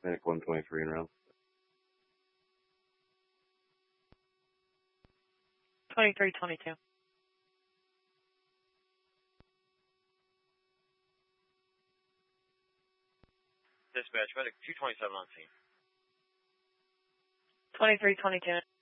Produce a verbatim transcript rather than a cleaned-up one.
Medic one twenty-three in round. twenty-three twenty-two. Dispatch, medic two twenty-seven on scene. twenty-three twenty-two.